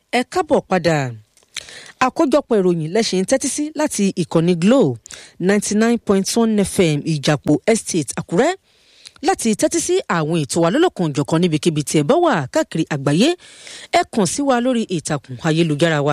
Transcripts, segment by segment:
ẹ kábọ̀ padà àkójọpọ̀ ìròyìn lẹ́sìn tẹ́tí sí láti ìkànnì Glo 99.1 FM Ìjàpọ̀ Estate Àkúrẹ́ láti tẹ́tí sí àwọn ètò wa lọ́lọ́kan-ò-jọ̀kan níbikíbi tí ẹ bá wà káàkiri àgbáyé ẹ kàn sí wa lórí ìtàkùn ayélujára wa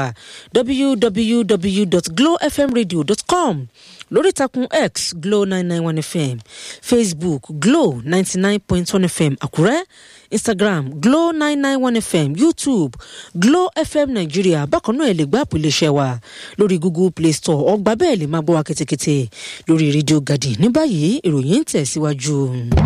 www.glowfmradio.com lórí ìtàkùn X Glo 991 FM Facebook Glo 99.1 FM Àkúrẹ́ Instagram Glo 991 FM YouTube Glo FM Nigeria bákan náà ẹ lè gbá àpilẹ̀ṣẹ̀ wa lórí Google Play Store ọgbà bẹ́ẹ̀ lè máa gbọ́ wa kẹ́tẹ́kẹ́tẹ́ lórí Radio Garden ní báyìí ìròyìn ń tẹ̀síwájú.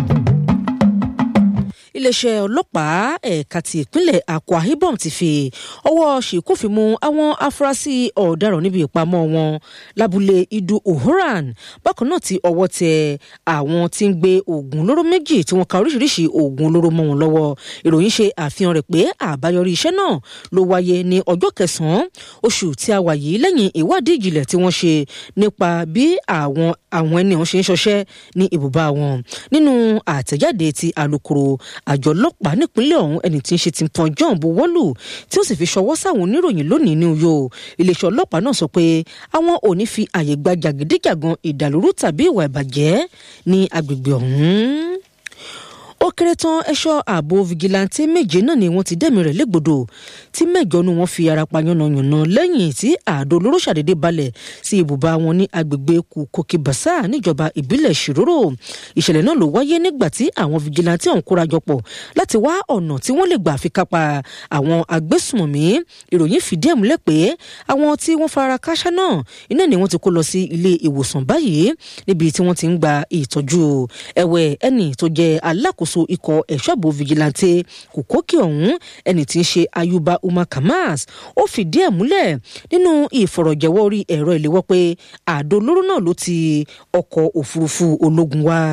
Iléeṣẹ́ ọlọ́pàá ẹ̀ka ti ìpínlẹ̀ Akwa Ibom ti fi ọwọ́ ṣìkúfin mú àwọn afurasí ọ̀daràn níbi ìpamọ́ wọn lábúlé Idu Ohoran bákan náà tí ọwọ́ tẹ àwọn tí ń gbé oògùn olóró méjì tí wọ́n ka oríṣiríṣi oògùn olóró mọ́ wọn lọ́wọ́. Ìròyìn ṣe àfihàn rẹ̀ pé àbáyọrí iṣẹ́ náà ló wáyé ní ọjọ́ 9 oṣù tí a wà yìí lẹ́yìn ìwádìí ìjìnlẹ̀ tí wọ́n ṣe nípa bí àwọn ẹni ọ̀hún ṣe ń ṣọṣẹ́ ní ibùba wọn. Nínú àtẹ̀jáde ti alukoro àjọ ọlọ́pàá nípínlẹ̀ ọ̀hún ẹni tí ń ṣe ti pọn John Buwọ́lù tí ó sì fi ṣọwọ́ sáwọn oníròyìn lónìí ní Uyo. Iléeṣẹ́ ọlọ́pàá náà sọ pé àwọn ò ní fi àyè gba jàgídíjàgan ìdàlúrú tàbí ìwà ìbàjẹ́ ní agbègbè ọ̀hún. Ó kéré tán ẹ̀ṣọ́ ààbò fìgìláńtì 7 náà ni wọ́n ti dẹ́mi rẹ̀ légbodò tí 8 nínú wọn fi ara pa yánnayànna lẹ́yìn tí àdó olóró ṣàdédé balẹ̀ sí ibùba wọn ní agbègbè Kukoki Basa níjọba ìbílẹ̀ Shiroro. Ìṣẹ̀lẹ̀ náà ló wáyé nígbà tí àwọn fìgìláńtì ọ̀hún kórajọ pọ̀ láti wá ọ̀nà tí wọ́n lè gbà fi kápá àwọn agbésùmọ̀mí. Ìròyìn fìdí ẹ̀ múlẹ̀ pé àwọn tí wọ́n fara káṣá náà iná ni wọ́n ti kó lọ sí ilé ìwòsàn báyìí níbi tí wọ́n ti ń gba ìtọ́jú. Ẹ̀wẹ̀ ẹni tó jẹ́ alákòóso ikọ̀ ẹ̀ṣọ́bù fìgìláńtì Kukoki ọ̀hún ẹni tí ń ṣe Ayuba Umar Kamas ó fìdí ẹ̀ múlẹ̀ nínú ìfọ̀rọ̀jẹ̀wọ́ orí ẹ̀rọ ìléwọ́ pé àdó olóró náà ló ti ọkọ̀ òfurufú ológun wá.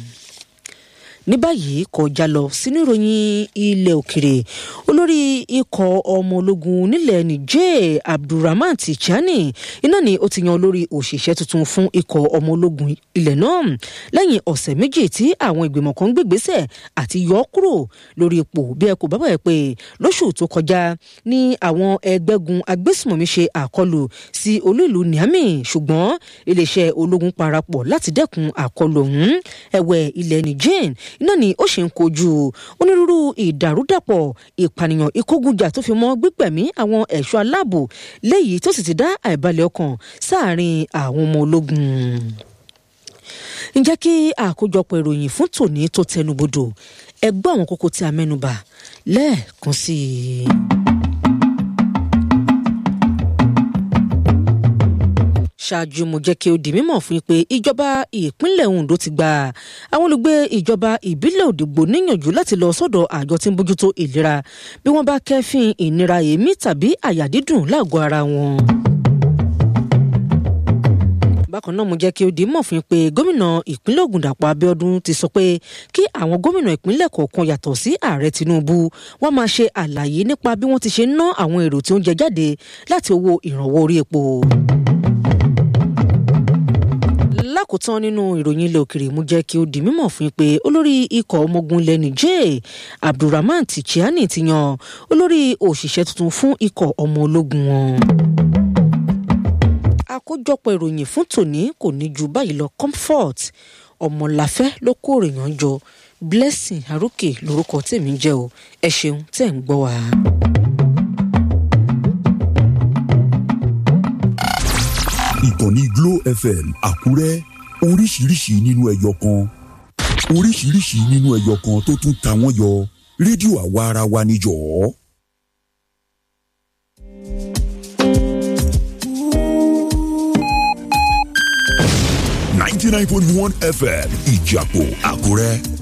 Ní báyìí kọjá lọ sínú ìròyìn ilẹ̀ òkèrè olórí ikọ̀ ọmọ ológun nílẹ̀ Niger Abdulrahman Tijani iná ni ó ti yan olórí òṣìṣẹ́ tuntun fún ikọ̀ ọmọ ológun ilẹ̀ náà lẹ́yìn ọ̀sẹ̀ méjì tí àwọn ìgbìmọ̀ kan gbégbésẹ̀ àti yọ ọ́ kúrò lórí ipò bí ẹ kò bá bàyẹ̀ pé lóṣù tó kọjá ní àwọn ẹgbẹ́gun agbésùmọ̀mí ṣe àkọlù sí olú ìlú Niamey ṣùgbọ́n iléeṣẹ́ ológun parapọ̀ láti dẹ́kun àkọlù ọ̀hún. Ẹ̀wẹ̀ ilẹ̀ Niger iná ni ó ṣe ń kojú onírúurú ìdàrúdàpọ̀ ìpànìyàn ìkógunjà tó fi mọ́ gbígbẹ̀mí àwọn ẹ̀ṣọ́ aláàbò léyìí tó sì ti dá àìbalẹ̀ ọkàn sáàárín àwọn ọmọ ológun. Ǹjẹ́ kí àkójọpọ̀ ìròyìn fún tòní tó tẹnubodò ẹ gbọ́ àwọn kókó tí a mẹ́nubà lẹ́ẹ̀kan sí i. Ṣáájú mo jẹ́ kí ó di mímọ̀ fún yín pé ìjọba ìpínlẹ̀ Ondo ti gba àwọn olùgbé ìjọba ìbílẹ̀ Òdìgbò níyànjú láti lọ sọ́dọ̀ àjọ tí ń bójútó ìlera bí wọ́n bá kẹ́fín ìnira èémí tàbí àyà dídùn lágọ̀ọ́ ara wọn. Bákan náà mo jẹ́ kí ó di mọ̀ fún yín pé gómìnà ìpínlẹ̀ Ògùn Dàpọ̀ Abíọ́dún ti sọ pé kí àwọn gómìnà ìpínlẹ̀ kọ̀ọ̀kan yàtọ̀ sí ààrẹ Tinubu wọ́n máa ṣe àlàyé nípa bí wọ́n ti ṣe ń ná àwọn èrò tí ó ń jẹ jáde láti owó ìrànwọ́ orí epo. Lákòótán nínú ìròyìn ilẹ̀ òkèrè mú jẹ́ kí ó di mímọ̀ fún yín pé olórí ikọ̀ ọmọ ogun ilẹ̀ Niger Abdulrahman Tijani ti yan olórí òṣìṣẹ́ tuntun fún ikọ̀ ọmọ ológun wọn. Àkójọpọ̀ ìròyìn fún tòní kò ní ju báyìí lọ. Comfort Ọmọláfẹ́ ló kó ìròyìn jọ. Blessing Arókè lórúkọ tèmi jẹ́ o. Ẹ ṣeun tẹ́ ń gbọ́ wa. Ìkànnì Glo FM Àkúrẹ́ oríṣiríṣi nínú ẹyọ kan oríṣiríṣi nínú ẹyọ kan tó tún ta wọ́n yọ rédíò àwa ara wa níjọ́. 99.1 FM Ìjàpọ̀ Àkúrẹ́.